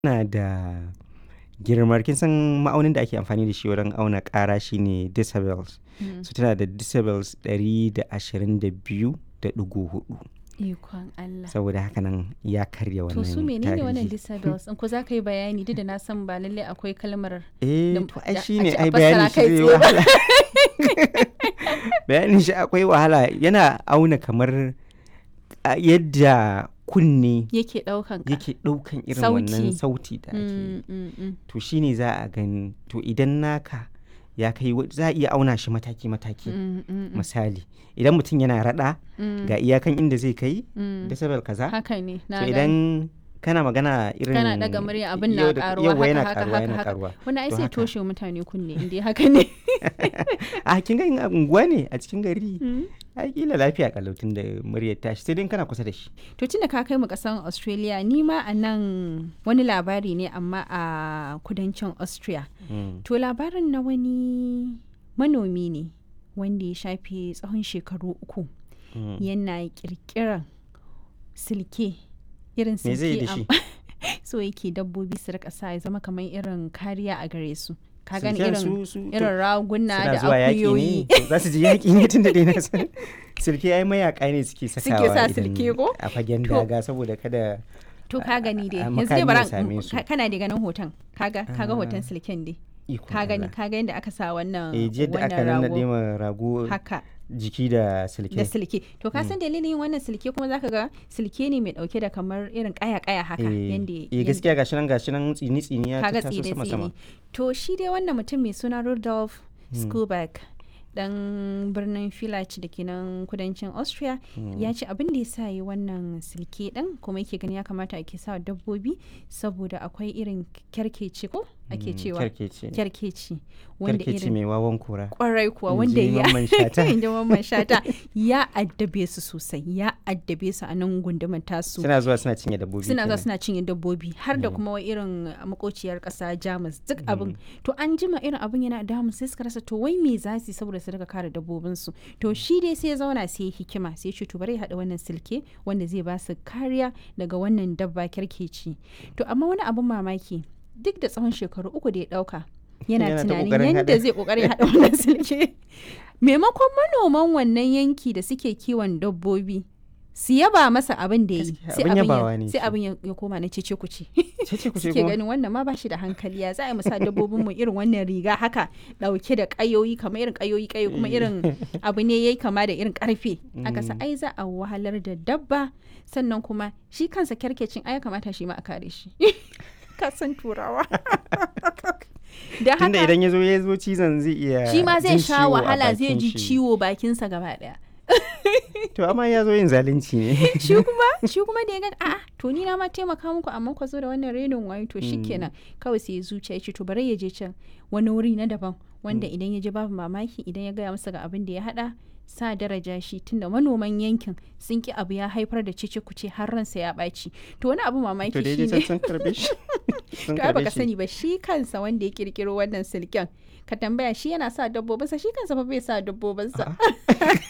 Na da girmar kin san ma'aunin da ake amfani da shi wurin auna ƙara shine decibels. Mm. So tana da decibels 122.4. Ikon Allah. Saboda haka nan ya karya To su wannan menene wannan tarihi. decibels? In ko za ka yi bayani duk da na san ba lallai akwai kalmar To ai da shine a ce a ai fassara bayanin shi kai zai tsaye ba. wahala. Bayanin shi akwai wahala, yana auna kamar yadda kunne Yake ɗaukan ka. yake ɗaukan irin Sauti. wannan sauti da ake yi. To shine za a gani, to idan naka ya kai za a iya auna shi mataki-mataki. Misali, idan mutum yana raɗa ga iyakan inda zai kai decibel kaza. Haka ne, So na gani. idan kana magana irin Kana ɗaga murya abin na yau da- ƙaruwa yauwa yana haka ƙaruwa, yana haka. ƙaruwa. Wani ai To sai haka. toshe wa mutane kunne in dai haka ne. A kin ga in a unguwa ne a cikin gari, ai kila lafiya kalautin da muryar tashi sai dai in kana kusa da shi. To tunda ka kai mu ƙasan Australia, ni ma a nan wani labari ne amma a kudancin Austria. To labarin na wani manomi ne wanda ya shafe tsawon shekaru 3 yana ƙirƙirar silke, irin Me zai yi da silke shi? so yake dabbobi su rika sa ya zama kamar irin kariya a gare su. Ka gani Silken irin to irin raguna suna da zuwa yaƙi ne, akuyoyi. to za su je yaƙi ne tun da dai na san. Silke ai mayaƙa ne suke sakawa sa idan silke ko? a fagen To- daga saboda kada To ka gani dai, a yanzu dai makami bara ya same su. kana da ganin hoton, kaga hoton silken dai. ikon Ka gani, Allah. ka ga yadda aka sa wannan Jiya da aka wannan nannaɗe rago ma rago haka jiki da da silke. silke. To ka san dalilin yin wannan silke kuma zaka ga silke ne mai dauke da kamar irin kaya-kaya haka yanda Gaskiya gashi nan tsini-tsini ya kaga taso sama-sama. tsire-tsire. To shi dai wannan mutum mai suna Rudolf Skuback dan birnin Villach da ke nan kudancin Austria ya ce abin da ya sa yi wannan silke din kuma yake gani ya kamata ake sa dabbobi saboda akwai irin kyarkeci ko ake cewa kyarkeci wanda Kyarkeci irin mai wawan kura. kwarai kuwa In wanda ji ya Mamman Shata. in ji Mamman Shata ya addabe su sosai, ya addabe su a nan gundumar tasu. Suna zuwa suna cinye dabbobi. Suna zuwa kenan. suna cinye dabbobi har da kuma wai irin makociyar kasa Jamus duk abin. To an jima irin abin yana damun sai suka rasa to wai me za su yi saboda su daga kare dabbobinsu. To shi dai sai ya zauna sai ya hikima sai ya ce to bari ya haɗa wannan silke wanda zai ba su kariya daga wannan dabba kyarkeci. To amma wani abin mamaki duk da tsawon shekaru 3 da ya ɗauka yana Yana ta tunanin ƙoƙarin yadda haɗa. zai ƙoƙarin haɗa wannan silke. Maimakon manoman wannan yanki da suke kiwon dabbobi su yaba masa abin da ya yi Gaskiya abin yabawa ne sai shi. abin ya koma na cece kuce. Cece kuce Suke kuma. ganin wannan ma ba shi da hankali ya za a yi musa dabbobin mu irin wannan riga haka dauke da kayoyi kamar irin kayoyi kuma irin abu ne yayi kama da irin karfe aka sa ai za a wahalar da dabba sannan kuma shi kansa kyarkecin ai ya kamata shi ma a kare shi. Ka san turawa. Da Tunda haka idan ya zo cizon zai iya shi ma zai jin sha ciwo a wahala zai bakin ji shi. ciwo bakinsa gaba daya. To amma ya zo yin zalunci ne. shi kuma da ya ga a'a to ni na ma taimaka muku amma ku zo da wannan renin wayo to shikenan kawai sai ya zuciya ya ce to bari ya je can wani wuri na daban wanda idan ya je babu mamaki idan ya gaya masa ga abin da ya hada sa daraja shi tunda manoman yankin sun ki abu ya haifar da cece kuce har ransa ya ɓaci to wani abu mamaki To da ya je shine can sun karbe shi. Sun to ai baka karbe shi. sani ba shi kansa wanda ya kirkiro wannan silken ka tambaya shi yana sa dabbobinsa shi kansa fa bai sa dabbobinsa